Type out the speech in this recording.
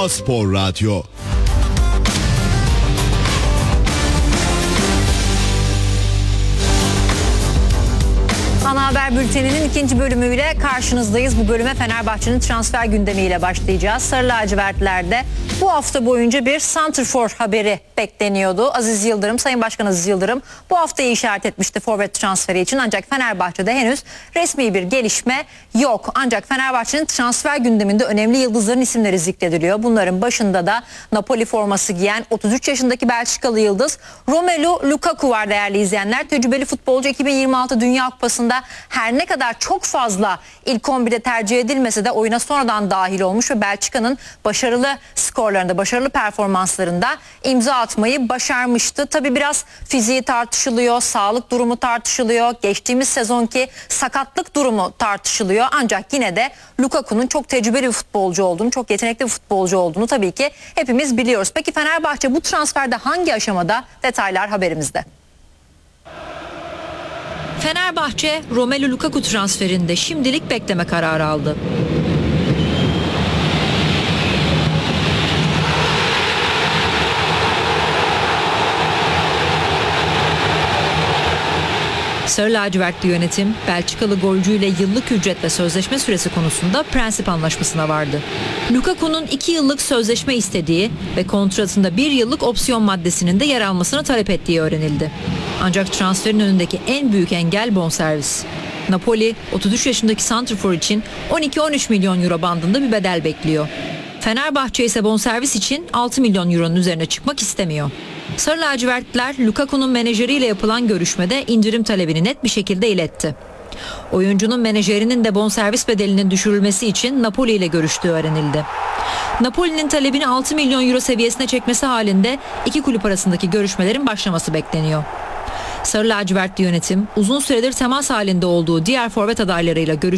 A-Spor Radyo. Ana Haber Bülteni'nin ikinci bölümüyle karşınızdayız. Bu bölüme Fenerbahçe'nin transfer gündemiyle başlayacağız. Sarı lacivertlerde bu hafta boyunca bir santrfor haberi bekleniyordu. Aziz Yıldırım, Sayın Başkan Aziz Yıldırım bu haftayı işaret etmişti forvet transferi için. Ancak Fenerbahçe'de henüz resmi bir gelişme yok. Ancak Fenerbahçe'nin transfer gündeminde önemli yıldızların isimleri zikrediliyor. Bunların başında da Napoli forması giyen 33 yaşındaki Belçikalı yıldız Romelu Lukaku var değerli izleyenler. Tecrübeli futbolcu 2026 Dünya Kupası'nda her ne kadar çok fazla ilk 11'de tercih edilmese de oyuna sonradan dahil olmuş ve Belçika'nın başarılı skorlarında, başarılı performanslarında imza atmayı başarmıştı. Tabii biraz fiziği tartışılıyor, sağlık durumu tartışılıyor, geçtiğimiz sezonki sakatlık durumu tartışılıyor. Ancak yine de Lukaku'nun çok tecrübeli bir futbolcu olduğunu, çok yetenekli bir futbolcu olduğunu tabii ki hepimiz biliyoruz. Peki Fenerbahçe bu transferde hangi aşamada? Detaylar haberimizde. Fenerbahçe Romelu Lukaku transferinde şimdilik bekleme kararı aldı. Sarı lacivertli yönetim Belçikalı golcüyle yıllık ücret ve sözleşme süresi konusunda prensip anlaşmasına vardı. Lukaku'nun 2 yıllık sözleşme istediği ve kontratında 1 yıllık opsiyon maddesinin de yer almasını talep ettiği öğrenildi. Ancak transferin önündeki en büyük engel bonservis. Napoli 33 yaşındaki santrfor için 12-13 milyon euro bandında bir bedel bekliyor. Fenerbahçe ise bonservis için 6 milyon euronun üzerine çıkmak istemiyor. Sarı lacivertliler Lukaku'nun menajeriyle yapılan görüşmede indirim talebini net bir şekilde iletti. Oyuncunun menajerinin de bonservis bedelinin düşürülmesi için Napoli ile görüştüğü öğrenildi. Napoli'nin talebini 6 milyon euro seviyesine çekmesi halinde iki kulüp arasındaki görüşmelerin başlaması bekleniyor. Sarı lacivertli yönetim uzun süredir temas halinde olduğu diğer forvet adaylarıyla görüştü.